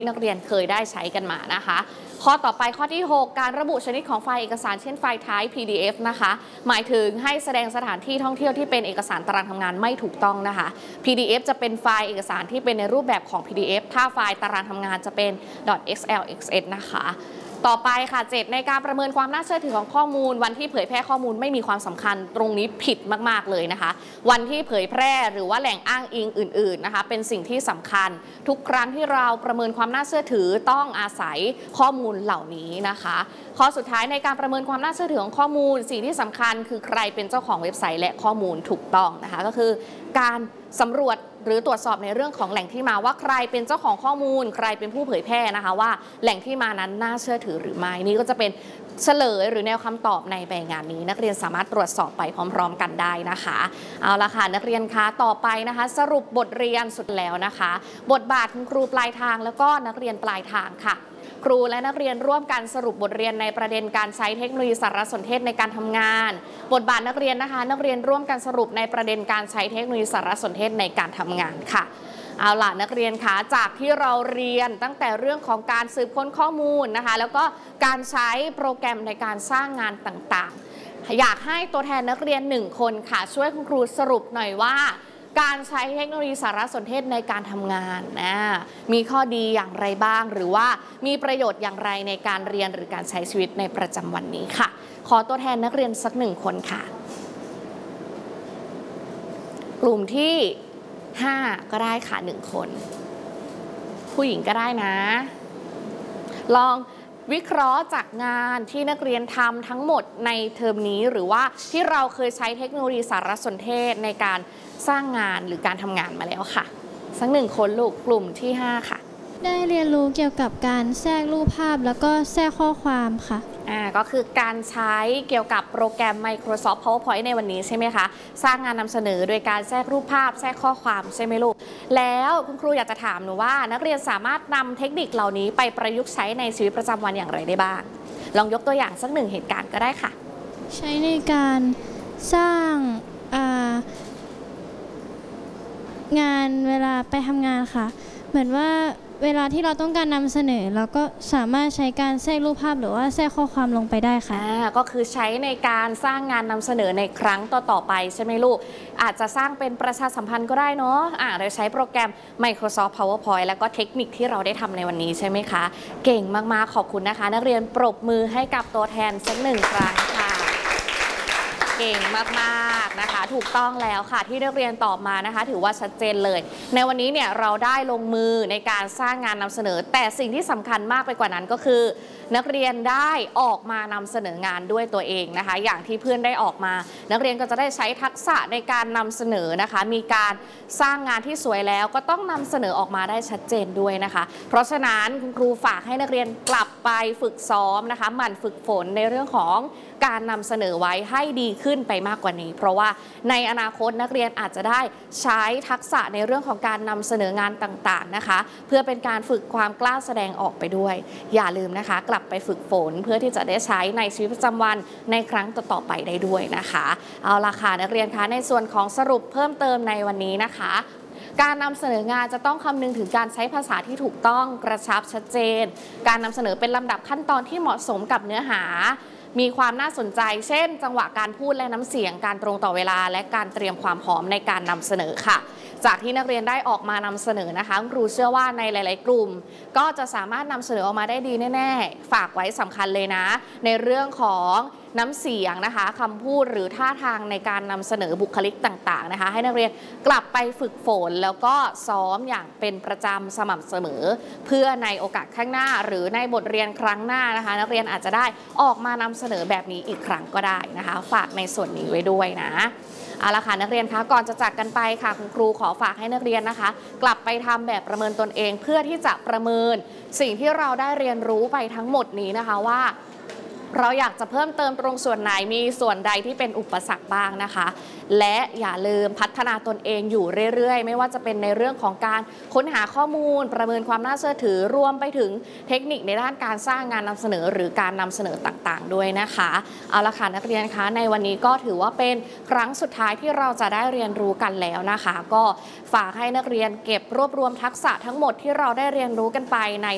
นักเรียนเคยได้ใช้กันมานะคะข้อต่อไปข้อที่ 6การระบุชนิดของไฟล์เอกสารเช่นไฟล์ type PDF นะคะหมายถึงให้แสดงสถานที่ท่องเที่ยวที่เป็นเอกสารตารางทำงานไม่ถูกต้องนะคะ PDF จะเป็นไฟล์เอกสารที่เป็นในรูปแบบของ PDF ถ้าไฟล์ตารางทำงานจะเป็น .xlsx นะคะต่อไปค่ะ7ในการประเมินความน่าเชื่อถือของข้อมูลวันที่เผยแพร่ข้อมูลไม่มีความสำคัญตรงนี้ผิดมากๆเลยนะคะวันที่เผยแพร่หรือว่าแหล่งอ้างอิงอื่นๆนะคะเป็นสิ่งที่สำคัญทุกครั้งที่เราประเมินความน่าเชื่อถือต้องอาศัยข้อมูลเหล่านี้นะคะข้อสุดท้ายในการประเมินความน่าเชื่อถือของข้อมูลสิ่งที่สำคัญคือใครเป็นเจ้าของเว็บไซต์และข้อมูลถูกต้องนะคะก็คือการสำรวจหรือตรวจสอบในเรื่องของแหล่งที่มาว่าใครเป็นเจ้าของข้อมูลใครเป็นผู้เผยแพร่นะคะว่าแหล่งที่มานั้นน่าเชื่อถือหรือไม่นี่ก็จะเป็นเฉลยหรือแนวคำตอบในใบงานนี้นักเรียนสามารถตรวจสอบไปพร้อมๆกันได้นะคะเอาละค่ะนักเรียนคะต่อไปนะคะสรุปบทเรียนสุดแล้วนะคะบทบาทคุณครูปลายทางแล้วก็นักเรียนปลายทางค่ะครูและนักเรียนร่วมกันสรุปบทเรียนในประเด็นการใช้เทคโนโลยีสารสนเทศในการทำงานบทบาทนักเรียนนะคะนักเรียนร่วมกันสรุปในประเด็นการใช้เทคโนโลยีสารสนเทศในการทำงานค่ะเอาล่ะนักเรียนคะจากที่เราเรียนตั้งแต่เรื่องของการสืบค้นข้อมูลนะคะแล้วก็การใช้โปรแกรมในการสร้างงานต่างๆอยากให้ตัวแทนนักเรียน1คนค่ะช่วยคุณครูสรุปหน่อยว่าการใช้เทคโนโลยีสารสนเทศในการทำงานมีข้อดีอย่างไรบ้างหรือว่ามีประโยชน์อย่างไรในการเรียนหรือการใช้ชีวิตในประจำวันนี้ค่ะขอตัวแทนนักเรียนสัก1คนค่ะกลุ่มที่5ก็ได้ค่ะ1คนผู้หญิงก็ได้นะลองวิเคราะห์จากงานที่นักเรียนทำทั้งหมดในเทอมนี้หรือว่าที่เราเคยใช้เทคโนโลยีสารสนเทศในการสร้างงานหรือการทำงานมาแล้วค่ะสัก1คนลูกกลุ่มที่5ค่ะได้เรียนรู้เกี่ยวกับการแทรกรูปภาพแล้วก็แทรกข้อความค่ะก็คือการใช้เกี่ยวกับโปรแกรม Microsoft PowerPoint ในวันนี้ใช่ไหมคะสร้างงานนำเสนอโดยการแทรกรูปภาพแทรกข้อความใช่ไหมลูกแล้วคุณครูอยากจะถามหนูว่านักเรียนสามารถนำเทคนิคเหล่านี้ไปประยุกต์ใช้ในชีวิตประจำวันอย่างไรได้บ้างลองยกตัวอย่างสัก1เหตุการณ์ก็ได้ค่ะใช้ในการสร้างงานเวลาไปทำงานค่ะเหมือนว่าเวลาที่เราต้องการนำเสนอเราก็สามารถใช้การแทรกรูปภาพหรือว่าแทรกข้อความลงไปได้ค่ะก็คือใช้ในการสร้างงานนำเสนอในครั้งต่อๆไปใช่ไหมลูกอาจจะสร้างเป็นประชาสัมพันธ์ก็ได้เนาะเราใช้โปรแกรม Microsoft PowerPoint แล้วก็เทคนิคที่เราได้ทำในวันนี้ใช่ไหมคะเก่งมากๆขอบคุณนะคะนักเรียนปรบมือให้กับตัวแทนสัก1 ครั้งค่ะเก่งมากๆนะคะถูกต้องแล้วค่ะที่นักเรียนตอบมานะคะถือว่าชัดเจนเลยในวันนี้เนี่ยเราได้ลงมือในการสร้างงานนำเสนอแต่สิ่งที่สำคัญมากไปกว่านั้นก็คือนักเรียนได้ออกมานำเสนองานด้วยตัวเองนะคะอย่างที่เพื่อนได้ออกมานักเรียนก็จะได้ใช้ทักษะในการนำเสนอนะคะมีการสร้างงานที่สวยแล้วก็ต้องนำเสนอออกมาได้ชัดเจนด้วยนะคะเพราะฉะนั้นคุณครูฝากให้นักเรียนกลับไปฝึกซ้อมนะคะหมั่นฝึกฝนในเรื่องของการนำเสนอไว้ให้ดีขึ้นไปมากกว่านี้เพราะว่าในอนาคตนักเรียนอาจจะได้ใช้ทักษะในเรื่องของการนำเสนองานต่างๆนะคะเพื่อเป็นการฝึกความกล้าแสดงออกไปด้วยอย่าลืมนะคะกลับไปฝึกฝนเพื่อที่จะได้ใช้ในชีวิตประจำวันในครั้งต่อๆไปได้ด้วยนะคะเอาล่ะค่ะนักเรียนคะในส่วนของสรุปเพิ่มเติมในวันนี้นะคะการนำเสนองานจะต้องคำนึงถึงการใช้ภาษาที่ถูกต้องกระชับชัดเจนการนำเสนอเป็นลำดับขั้นตอนที่เหมาะสมกับเนื้อหามีความน่าสนใจเช่นจังหวะการพูดและน้ำเสียงการตรงต่อเวลาและการเตรียมความพร้อมในการนำเสนอค่ะจากที่นักเรียนได้ออกมานำเสนอนะคะครูเชื่อว่าในหลายๆกลุ่มก็จะสามารถนำเสนอออกมาได้ดีแน่ๆฝากไว้สำคัญเลยนะในเรื่องของน้ำเสียงนะคะคำพูดหรือท่าทางในการนำเสนอบุคลิกต่างๆนะคะให้นักเรียนกลับไปฝึกฝนแล้วก็ซ้อมอย่างเป็นประจำสม่ำเสมอเพื่อในโอกาสข้างหน้าหรือในบทเรียนครั้งหน้านะคะนักเรียนอาจจะได้ออกมานำเสนอแบบนี้อีกครั้งก็ได้นะคะฝากในส่วนนี้ไว้ด้วยนะเอาละค่ะนักเรียนคะก่อนจะจากกันไปค่ะคุณครูขอฝากให้นักเรียนนะคะกลับไปทำแบบประเมินตนเองเพื่อที่จะประเมินสิ่งที่เราได้เรียนรู้ไปทั้งหมดนี้นะคะว่าเราอยากจะเพิ่มเติมตรงส่วนไหนมีส่วนใดที่เป็นอุปสรรคบ้างนะคะและอย่าลืมพัฒนาตนเองอยู่เรื่อยๆไม่ว่าจะเป็นในเรื่องของการค้นหาข้อมูลประเมินความน่าเชื่อถือรวมไปถึงเทคนิคในด้านการสร้างงานนำเสนอหรือการนำเสนอต่างๆด้วยนะคะเอาละค่ะนักเรียนคะในวันนี้ก็ถือว่าเป็นครั้งสุดท้ายที่เราจะได้เรียนรู้กันแล้วนะคะก็ฝากให้นักเรียนเก็บรวบรวมทักษะทั้งหมดที่เราได้เรียนรู้กันไปใน